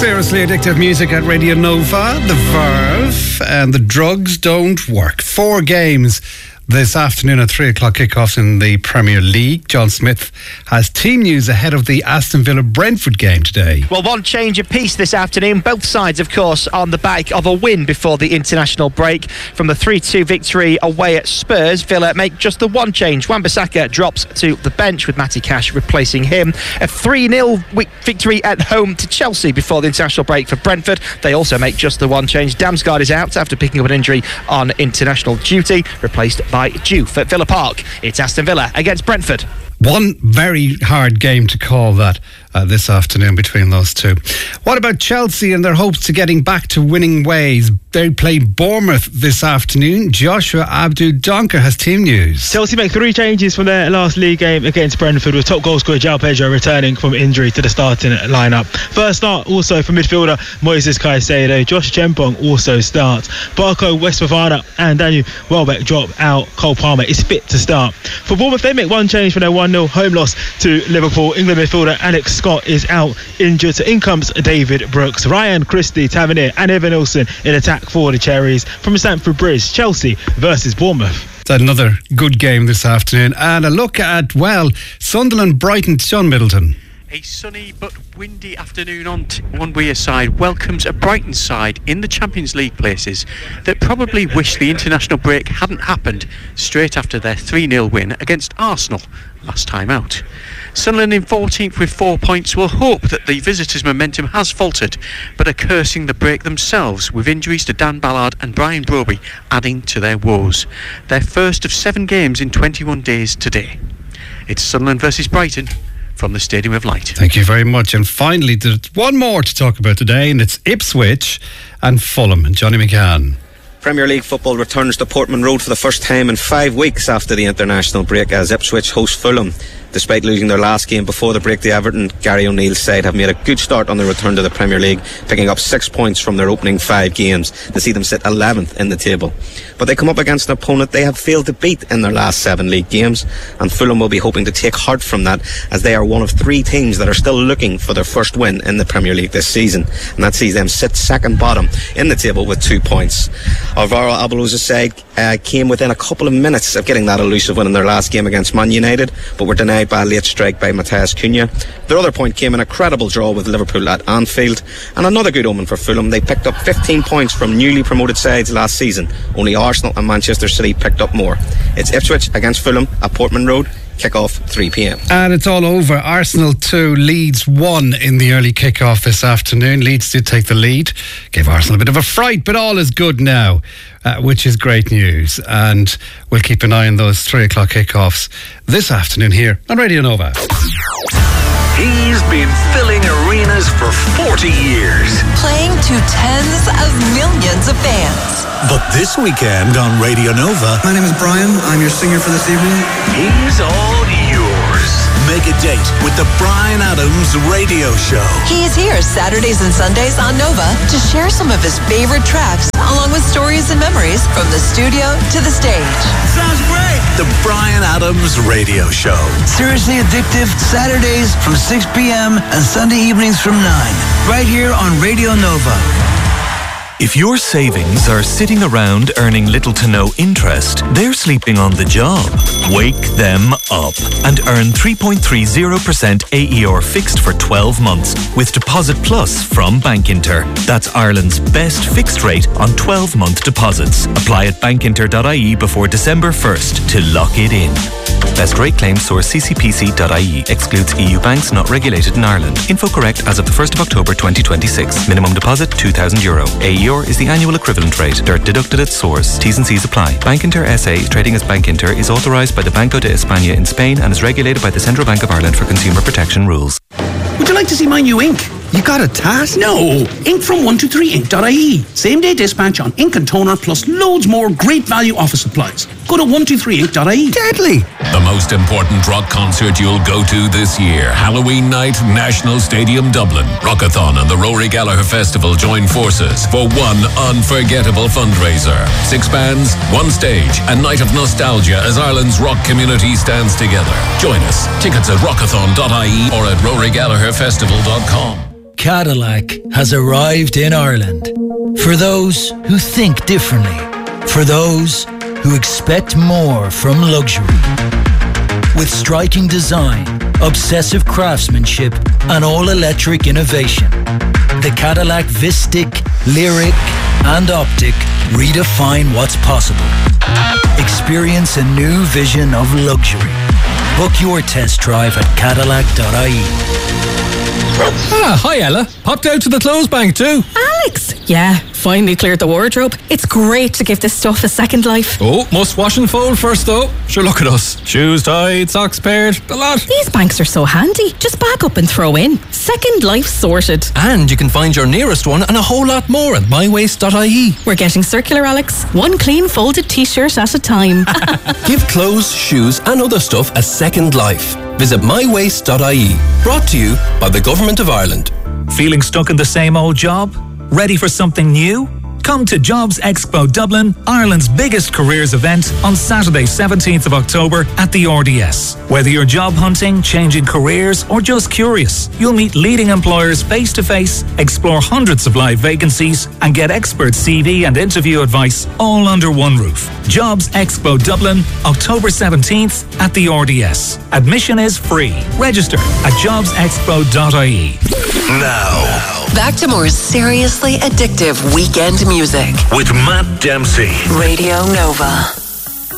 Seriously addictive music at Radio Nova, The Verve, and The Drugs Don't Work. 4 games this afternoon at 3 o'clock kickoffs in the Premier League. John Smith has team news ahead of the Aston Villa-Brentford game today. Well, one change apiece this afternoon. Both sides, of course, on the back of a win before the international break. From the 3-2 victory away at Spurs, Villa make just the one change. Wan-Bissaka drops to the bench with Matty Cash replacing him. A 3-0 victory at home to Chelsea before the international break for Brentford. They also make just the one change. Damsgaard is out after picking up an injury on international duty, replaced by Diouf at Villa Park. It's Aston Villa against Brentford. One very hard game to call that this afternoon between those two. What about Chelsea and their hopes to getting back to winning ways? They play Bournemouth this afternoon. Joshua Abdu-Donker has team news. Chelsea make 3 changes from their last league game against Brentford, with top goal scorer João Pedro returning from injury to the starting lineup. First start also for midfielder Moises Caicedo. Josh Chempong also starts. Barco Westfafana and Daniel Welbeck drop out. Cole Palmer is fit to start. For Bournemouth, they make one change from their 1-0 home loss to Liverpool. England midfielder Alex Scott is out injured, so in comes David Brooks. Ryan Christie, Tavernier and Evan Olsen in attack for the Cherries. From Stamford Bridge, Chelsea versus Bournemouth. It's another good game this afternoon. And a look at, well, Sunderland-Brighton. John Middleton. A sunny but windy afternoon on Weir side welcomes a Brighton side in the Champions League places that probably wish the international break hadn't happened straight after their 3-0 win against Arsenal last time out. Sunderland in 14th with 4 points will hope that the visitors' momentum has faltered, but are cursing the break themselves, with injuries to Dan Ballard and Brian Broby adding to their woes. Their first of 7 games in 21 days today. It's Sunderland versus Brighton from the Stadium of Light. Thank you very much. And finally, there's one more to talk about today, and it's Ipswich and Fulham. And Johnny McCann. Premier League football returns to Portman Road for the first time in 5 weeks after the international break, as Ipswich host Fulham. Despite losing their last game before the break to Everton, Gary O'Neill's side have made a good start on their return to the Premier League, picking up 6 points from their opening 5 games to see them sit 11th in the table. But they come up against an opponent they have failed to beat in their last 7 league games, and Fulham will be hoping to take heart from that, as they are one of 3 teams that are still looking for their first win in the Premier League this season, and that sees them sit second bottom in the table with 2 points. Alvaro Arbeloza's side came within a couple of minutes of getting that elusive win in their last game against Man United, but were denied by a late strike by Matthias Cunha. Their other point came in a credible draw with Liverpool at Anfield, and another good omen for Fulham. They picked up 15 points from newly promoted sides last season. Only Arsenal and Manchester City picked up more. It's Ipswich against Fulham at Portman Road. Kick-off 3 p.m. And it's all over. Arsenal 2, Leeds 1 in the early kick-off this afternoon. Leeds did take the lead, gave Arsenal a bit of a fright, but all is good now, which is great news. And we'll keep an eye on those 3 o'clock kick-offs this afternoon here on Radio Nova. He's been filling arenas for 40 years, playing to tens of millions of fans. But this weekend on Radio Nova, my name is Brian, I'm your singer for this evening. He's all yours. Make a date with the Bryan Adams Radio Show. He is here Saturdays and Sundays on Nova to share some of his favorite tracks, along with stories and memories from the studio to the stage. Sounds great. The Bryan Adams Radio Show. Seriously Addictive, Saturdays from 6 p.m. and Sunday evenings from 9. Right here on Radio Nova. If your savings are sitting around earning little to no interest, they're sleeping on the job. Wake them up and earn 3.30% AER fixed for 12 months with Deposit Plus from Bankinter. That's Ireland's best fixed rate on 12-month deposits. Apply at bankinter.ie before December 1st to lock it in. Best rate claim source ccpc.ie. Excludes EU banks not regulated in Ireland. Info correct as of the 1st of October 2026. Minimum deposit €2,000. AER is the annual equivalent rate. Dirt deducted at source. T's and C's apply. Bankinter SA, trading as Bankinter, is authorised by the Banco de España in Spain and is regulated by the Central Bank of Ireland for consumer protection rules. Would you like to see my new ink? You got a task? No! Ink from 123ink.ie. Same day dispatch on ink and toner, plus loads more great value office supplies. Go to 123ink.ie. Deadly! The most important rock concert you'll go to this year. Halloween night, National Stadium, Dublin. Rockathon and the Rory Gallagher Festival join forces for one unforgettable fundraiser. 6 bands, 1 stage, a night of nostalgia as Ireland's rock community stands together. Join us. Tickets at rockathon.ie or at rorygallagherfestival.com. Cadillac has arrived in Ireland. For those who think differently. For those who expect more from luxury. With striking design, obsessive craftsmanship, and all-electric innovation, the Cadillac Vistic, Lyric, and Optic redefine what's possible. Experience a new vision of luxury. Book your test drive at Cadillac.ie. Hi Ella. Popped out to the clothes bank too. Alex! Yeah, finally cleared the wardrobe. It's great to give this stuff a second life. Oh, must wash and fold first though. Sure, look at us. Shoes tied, socks paired, the lot. These banks are so handy. Just back up and throw in. Second life sorted. And you can find your nearest one and a whole lot more at mywaste.ie. We're getting circular, Alex. One clean folded t-shirt at a time. Give clothes, shoes and other stuff a second life. Visit mywaste.ie. Brought to you by the Government of Ireland. Feeling stuck in the same old job? Ready for something new? Come to Jobs Expo Dublin, Ireland's biggest careers event, on Saturday 17th of October at the RDS. Whether you're job hunting, changing careers, or just curious, you'll meet leading employers face to face, explore hundreds of live vacancies, and get expert CV and interview advice all under one roof. Jobs Expo Dublin, October 17th at the RDS. Admission is free. Register at jobsexpo.ie. Now, back to more seriously addictive weekend music with Matt Dempsey. Radio Nova.